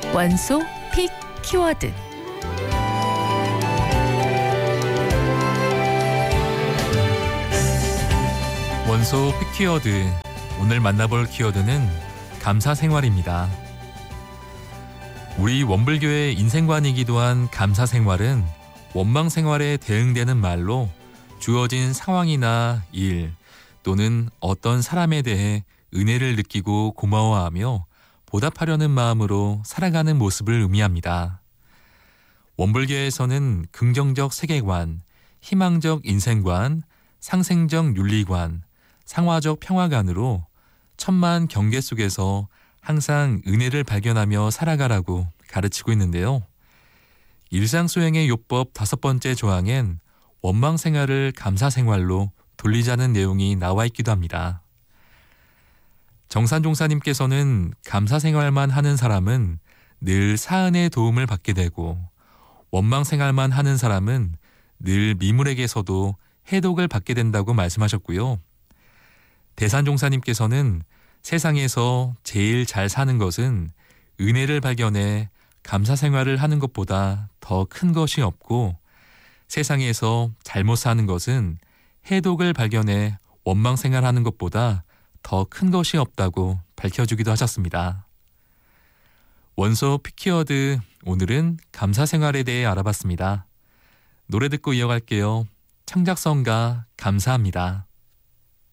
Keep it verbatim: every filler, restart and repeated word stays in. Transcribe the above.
원소 픽 키워드. 원소 픽 키워드. 오늘 만나볼 키워드는 감사생활입니다. 우리 원불교의 인생관이기도 한 감사생활은 원망생활에 대응되는 말로 주어진 상황이나 일 또는 어떤 사람에 대해 은혜를 느끼고 고마워하며 보답하려는 마음으로 살아가는 모습을 의미합니다. 원불교에서는 긍정적 세계관, 희망적 인생관, 상생적 윤리관, 상화적 평화관으로 천만 경계 속에서 항상 은혜를 발견하며 살아가라고 가르치고 있는데요. 일상수행의 요법 다섯 번째 조항엔 원망생활을 감사생활로 돌리자는 내용이 나와 있기도 합니다. 정산종사님께서는 감사생활만 하는 사람은 늘 사은의 도움을 받게 되고 원망생활만 하는 사람은 늘 미물에게서도 해독을 받게 된다고 말씀하셨고요. 대산종사님께서는 세상에서 제일 잘 사는 것은 은혜를 발견해 감사생활을 하는 것보다 더 큰 것이 없고 세상에서 잘못 사는 것은 해독을 발견해 원망생활하는 것보다 더 큰 것이 없다고 밝혀주기도 하셨습니다. 원소 픽키워드, 오늘은 감사생활에 대해 알아봤습니다. 노래 듣고 이어갈게요. 창작성가 감사합니다.